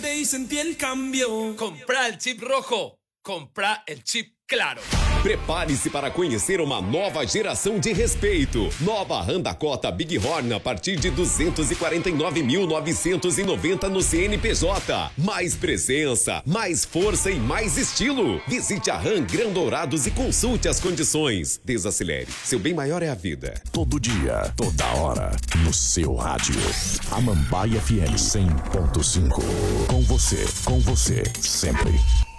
levanté y sentí el cambio. Comprá el chip rojo. Comprá el chip claro. Prepare-se para conhecer uma nova geração de respeito. Nova Honda Cota Big Horn a partir de 249.990 no CNPJ. Mais presença, mais força e mais estilo. Visite a RAM Grão Dourados e consulte as condições. Desacelere. Seu bem maior é a vida. Todo dia, toda hora, no seu rádio. Amambai FM 100.5. Com você, sempre.